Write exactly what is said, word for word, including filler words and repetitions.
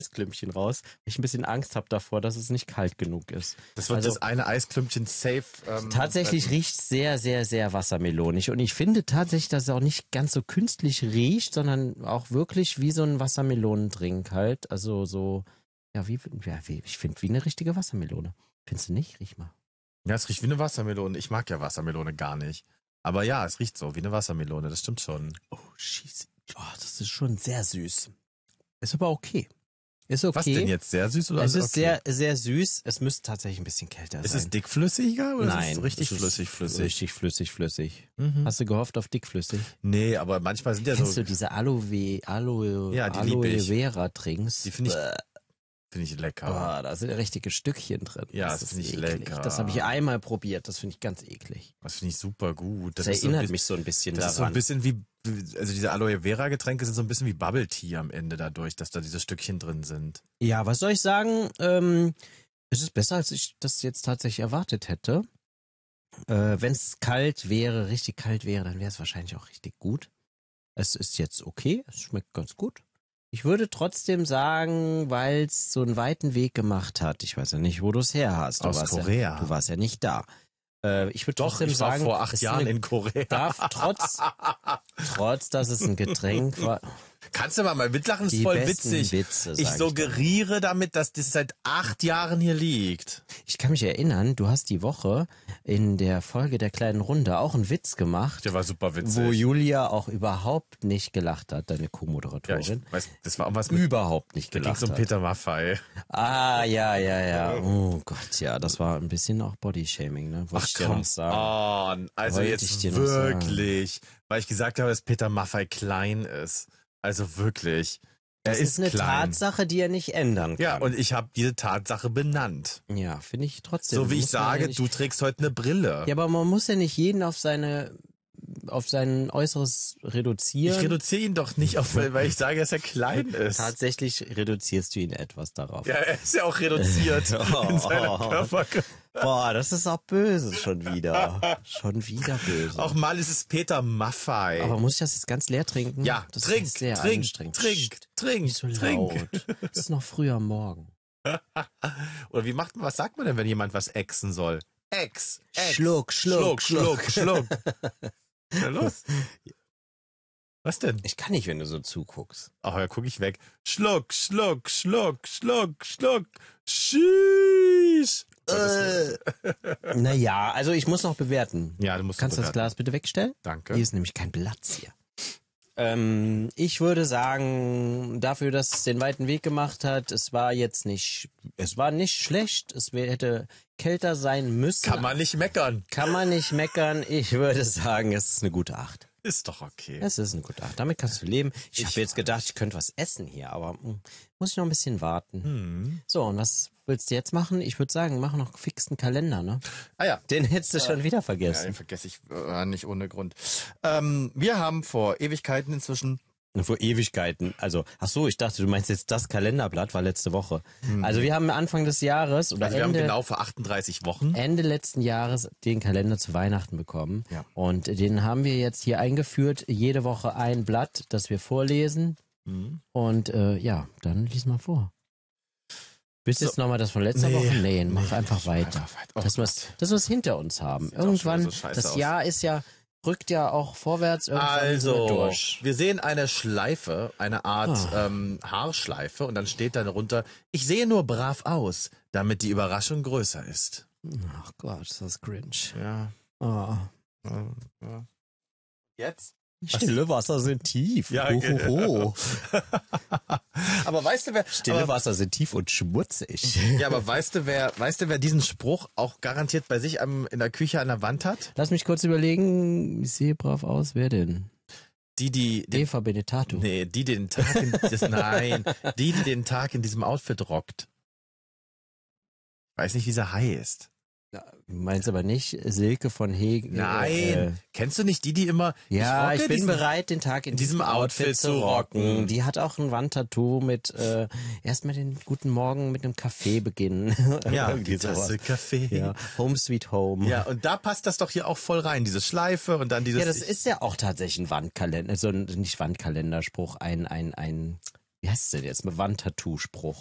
Eisklümpchen raus, weil ich ein bisschen Angst habe davor, dass es nicht kalt genug ist. Das wird Also, das eine Eisklümpchen safe. Ähm, tatsächlich riecht es sehr, sehr, sehr wassermelonig. Und ich finde tatsächlich, dass es auch nicht ganz so künstlich riecht, sondern auch wirklich wie so ein Wassermelonendrink halt. Also so, ja, wie, ja, wie ich finde, wie eine richtige Wassermelone. Findest du nicht? Riech mal. Ja, es riecht wie eine Wassermelone. Ich mag ja Wassermelone gar nicht. Aber ja, es riecht so wie eine Wassermelone, das stimmt schon. Oh, schieß. Oh, das ist schon sehr süß. Ist aber okay. Ist okay. Was denn jetzt, sehr süß oder Es ist okay? sehr, sehr süß. Es müsste tatsächlich ein bisschen kälter Ist sein. es dickflüssiger oder Nein, ist es richtig es ist flüssig, flüssig? Richtig flüssig, flüssig. Mhm. Hast du gehofft auf dickflüssig? Nee, aber manchmal sind ja Kennst so, du diese Aloe, Aloe, Ja, die lieb Aloe ich. Vera Drinks? die finde ich, finde ich lecker. Oh, da sind richtige Stückchen drin. Ja, das das ist finde ich eklig. lecker. Das habe ich einmal probiert. Das finde ich ganz eklig. Das finde ich super gut. Das, ist so ein erinnert bisschen- mich so ein bisschen Das ist so ein daran. bisschen wie, also diese Aloe Vera Getränke sind so ein bisschen wie Bubble Tea am Ende dadurch, dass da diese Stückchen drin sind. Ja, was soll ich sagen? Ähm, es ist besser, als ich das jetzt tatsächlich erwartet hätte. Äh, Wenn es kalt wäre, richtig kalt wäre, dann wäre es wahrscheinlich auch richtig gut. Es ist jetzt okay, es schmeckt ganz gut. Ich würde trotzdem sagen, weil es so einen weiten Weg gemacht hat. Ich weiß ja nicht, wo du es her hast. Du Aus warst Korea. Ja, du warst ja nicht da. Äh, ich würde Doch, trotzdem ich war sagen, vor acht es Jahren eine- in Korea. darf trotz, trotz, dass es ein Getränk war. Kannst du mal mal mitlachen, ist Die voll besten witzig. Witze, ich sag ich suggeriere damit, dass das seit acht Jahren hier liegt. Ich kann mich erinnern, du hast die Woche in der Folge der kleinen Runde auch einen Witz gemacht, Der war super witzig. wo Julia auch überhaupt nicht gelacht hat, deine ja, ich Co-Moderatorin. weiß, das war auch was mit, Überhaupt nicht da ging gelacht um hat. Peter Maffay. Ah, ja, ja, ja. Oh Gott, ja, das war ein bisschen auch Bodyshaming, ne? Wollte ich dir noch sagen. on. Also Wollte ich jetzt dir noch sagen. wirklich. Weil ich gesagt habe, dass Peter Maffay klein ist. Also wirklich. Er Das ist, ist eine klein. Tatsache, die er nicht ändern kann. Ja, und ich habe diese Tatsache benannt. Ja, finde ich trotzdem. So wie ich Muss man sage, ja nicht, du trägst heute eine Brille. Ja, aber man muss ja nicht jeden auf seine, auf sein Äußeres reduzieren. Ich reduziere ihn doch nicht auf, weil ich sage, dass er klein ist. Tatsächlich reduzierst du ihn etwas darauf. Ja, er ist ja auch reduziert Oh. in seiner Körpergröße. Boah, das ist auch böse schon wieder. Schon wieder böse. Auch mal ist es Peter Maffay. Aber muss ich das jetzt ganz leer trinken? ja, das trink, ist sehr trink, anstrengend. trink, Psst, trink, nicht so trink. laut. Es ist noch früh am Morgen. Oder wie macht man, was sagt man denn, wenn jemand was exen soll? Ex, ex. Schluck, Schluck, Schluck, Schluck, Schluck. Na los. Was denn? Ich kann nicht, wenn du so zuguckst. Ach, ja, guck ich weg. Schluck, Schluck, Schluck, Schluck, Schluck. Schieß. Äh, naja, also ich muss noch bewerten. Ja, du musst Kannst du das bewerten. Glas bitte wegstellen? Danke. Hier ist nämlich kein Platz hier. Ähm, ich würde sagen, dafür, dass es den weiten Weg gemacht hat, es war jetzt nicht, es war nicht schlecht, es wär, hätte kälter sein müssen. Kann man nicht meckern. Kann man nicht meckern. Ich würde sagen, es ist eine gute Acht. Ist doch okay. Es ist eine gute Acht. Damit kannst du leben. Ich, Ich habe jetzt gedacht, ich könnte was essen hier, aber hm, muss ich noch ein bisschen warten. Hm. So, und was willst du jetzt machen? Ich würde sagen, mach noch fixen Kalender, ne? Ah ja. Den hättest du schon wieder Ja, vergessen. den vergesse ich äh, nicht ohne Grund. Ähm, wir haben vor Ewigkeiten inzwischen. Vor Ewigkeiten. Also, ach so, ich dachte, du meinst jetzt das Kalenderblatt war letzte Woche. Also wir haben Anfang des Jahres oder Also wir haben Ende, genau vor achtunddreißig Wochen. Ende letzten Jahres den Kalender zu Weihnachten bekommen. Ja. Und den haben wir jetzt hier eingeführt. Jede Woche ein Blatt, das wir vorlesen. Mhm. Und äh, ja, dann lies mal vor. Willst du So. jetzt nochmal das von letzter Nee, Woche? Nee, mach nee, einfach ich weiter. einfach weiter. Oh dass wir das wir es hinter uns haben. Sieht auch Irgendwann, schon so scheiße das aus. Jahr ist ja, rückt ja auch vorwärts irgendwann sind wir Also, durch. wir sehen eine Schleife, eine Art Ah. ähm, Haarschleife und dann steht da darunter, ich sehe nur brav aus, damit die Überraschung größer ist. Ach Gott, ist das cringe. Ja. Oh. ja, ja. Jetzt? Stille Wasser sind tief. Ja, Hohoho. Aber weißt du, wer, Stille aber, Wasser sind tief und schmutzig. ja, aber weißt du, wer, weißt du, wer diesen Spruch auch garantiert bei sich am, in der Küche an der Wand hat? Lass mich kurz überlegen, ich sehe brav aus. Wer denn? Die, die, den, Eva Benetato. nee, die den Tag in, das, nein, die, die den Tag in diesem Outfit rockt. Weiß nicht, wie sie heißt. Du meinst aber nicht Silke von Hegen. Nein, Äh, kennst du nicht die, die immer, ja, ich, rocke bin diesen- bereit, den Tag in, in diesem Outfit zu rocken. Die hat auch ein Wandtattoo mit äh, erstmal den guten Morgen mit einem Kaffee beginnen. Ja, Irgendwie die Tasse sowas. Kaffee. Ja, Home Sweet Home. Ja, und da passt das doch hier auch voll rein, diese Schleife und dann dieses... Ja, das ist ja auch tatsächlich ein Wandkalender, so ein, nicht Wandkalenderspruch, ein, ein, ein, wie heißt es denn jetzt? Mit Wandtattoo-Spruch.